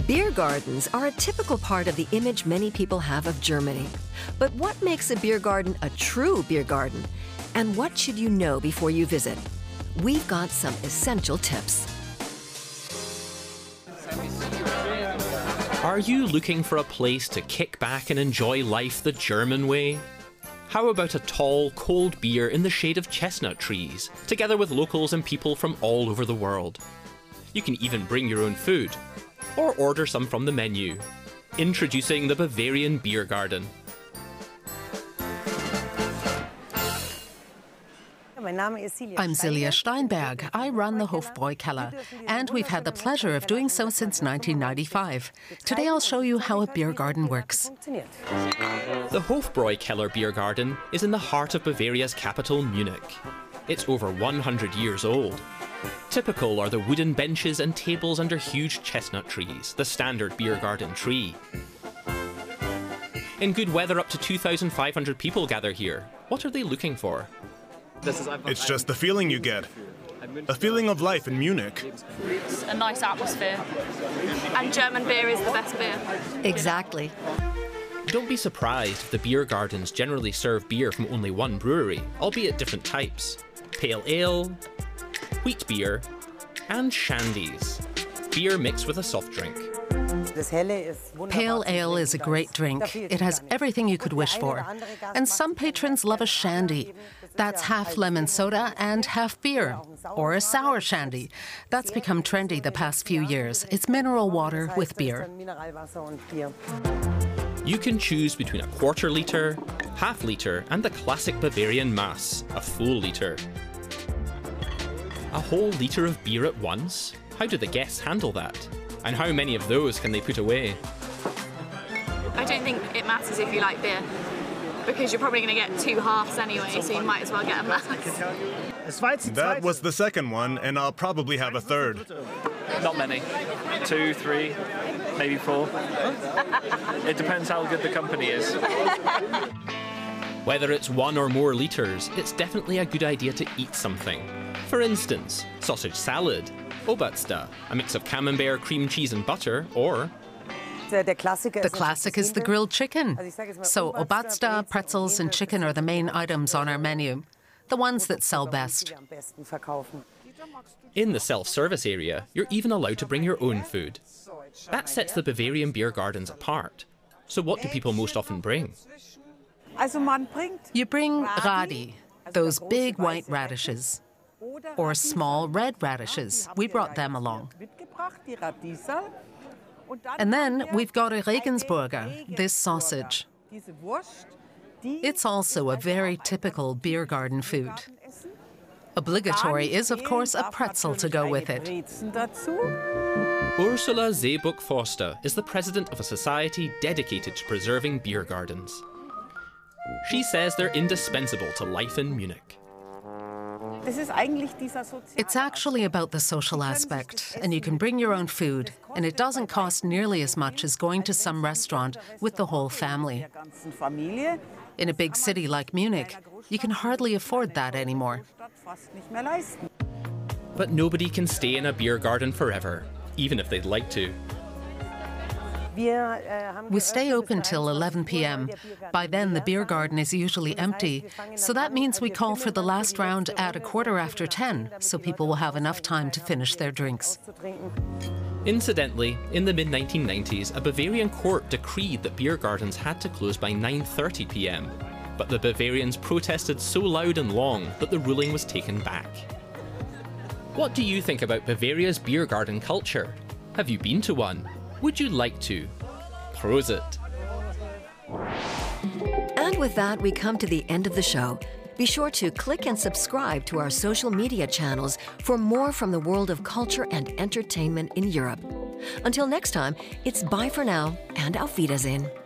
Beer gardens are a typical part of the image many people have of Germany. But what makes a beer garden a true beer garden? And what should you know before you visit? We've got some essential tips. Are you looking for a place to kick back and enjoy life the German way? How about a tall, cold beer in the shade of chestnut trees, together with locals and people from all over the world? You can even bring your own food, or order some from the menu. Introducing the Bavarian Beer Garden. I'm Silja Steinberg. I run the Hofbräukeller, and we've had the pleasure of doing so since 1995. Today I'll show you how a beer garden works. The Hofbräukeller Beer Garden is in the heart of Bavaria's capital, Munich. It's over 100 years old. Typical are the wooden benches and tables under huge chestnut trees, the standard beer garden tree. In good weather, up to 2,500 people gather here. What are they looking for? It's just the feeling you get. A feeling of life in Munich. It's a nice atmosphere. And German beer is the best beer. Exactly. Don't be surprised if the beer gardens generally serve beer from only one brewery, albeit different types. Pale ale, wheat beer, and shandies. Beer mixed with a soft drink. Pale ale is a great drink. It has everything you could wish for. And some patrons love a shandy. That's half lemon soda and half beer. Or a sour shandy. That's become trendy the past few years. It's mineral water with beer. You can choose between a quarter litre, half litre, and the classic Bavarian Mass, a full litre. A whole litre of beer at once? How do the guests handle that? And how many of those can they put away? I don't think it matters if you like beer, because you're probably going to get two halves anyway, so you might as well get a Mass. That was the second one, and I'll probably have a third. Not many. 2, 3, maybe 4. It depends how good the company is. Whether it's 1 or more litres, it's definitely a good idea to eat something. For instance, sausage salad, Oberste, a mix of camembert, cream cheese and butter, or... The classic is the grilled chicken. So Oberste, pretzels and chicken are the main items on our menu, the ones that sell best. In the self-service area, you're even allowed to bring your own food. That sets the Bavarian beer gardens apart. So what do people most often bring? You bring Radi, those big white radishes, or small red radishes. We brought them along. And then we've got a Regensburger, this sausage. It's also a very typical beer garden food. Obligatory is, of course, a pretzel to go with it. Ursula Seebuck-Forster is the president of a society dedicated to preserving beer gardens. She says they're indispensable to life in Munich. It's actually about the social aspect, and you can bring your own food, and it doesn't cost nearly as much as going to some restaurant with the whole family. In a big city like Munich, you can hardly afford that anymore. But nobody can stay in a beer garden forever, even if they'd like to. We stay open till 11 p.m. By then, the beer garden is usually empty, so that means we call for the last round at 10:15, so people will have enough time to finish their drinks. Incidentally, in the mid-1990s, a Bavarian court decreed that beer gardens had to close by 9:30 p.m. But the Bavarians protested so loud and long that the ruling was taken back. What do you think about Bavaria's beer garden culture? Have you been to one? Would you like to? Prosit. And with that, we come to the end of the show. Be sure to click and subscribe to our social media channels for more from the world of culture and entertainment in Europe. Until next time, it's bye for now and auf Wiedersehen.